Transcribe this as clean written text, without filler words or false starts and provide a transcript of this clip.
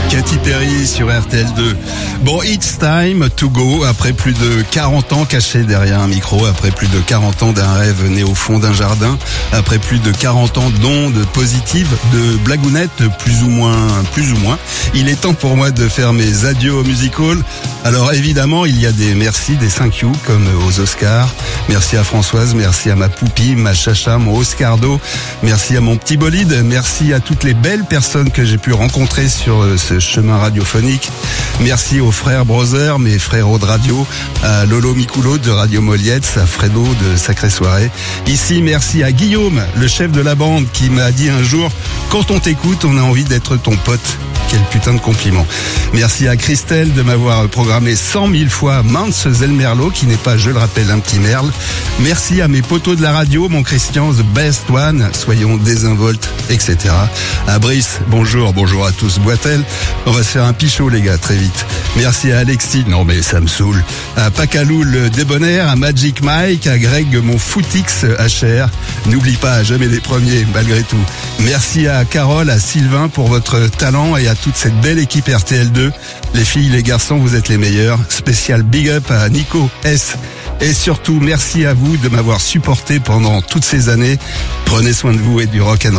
Katy Perry sur RTL2. Bon, it's time to go. Après plus de 40 ans cachés derrière un micro, après plus de 40 ans d'un rêve né au fond d'un jardin, après plus de 40 ans d'ondes positives, de blagounettes plus ou moins, il est temps pour moi de faire mes adieux au Music Hall. Alors évidemment, il y a des merci, des thank you comme aux Oscars. Merci à Françoise, merci à ma poupie, ma chacha, mon Oscardo. Merci à mon petit bolide, merci à toutes les belles personnes que j'ai pu rencontrer sur ce chemin radiophonique. Merci aux frères Brother, mes frérots de radio, à Lolo Miculo de Radio Moliette, à Fredo de Sacrée Soirée. Ici, merci à Guillaume, le chef de la bande, qui m'a dit un jour, quand on t'écoute, on a envie d'être ton pote. Quel putain de compliment. Merci à Christelle de m'avoir programmé 100 000 fois Mance Zelmerlo, qui n'est pas, je le rappelle, un petit merle. Merci à mes potos de la radio, mon Christian, the best one, soyons désinvoltes, etc. À Brice, bonjour à tous, Boitel. On va se faire un pichot, les gars, très vite. Merci à Alexis, non mais ça me saoule. À Pacalou, le débonnaire, à Magic Mike, à Greg, mon footix HR. N'oublie pas, jamais les premiers, malgré tout. Merci à Carole, à Sylvain pour votre talent et à toute cette belle équipe RTL2. Les filles, les garçons, vous êtes les meilleurs. Spécial big up à Nico S. Et surtout, merci à vous de m'avoir supporté pendant toutes ces années. Prenez soin de vous et du rock and roll.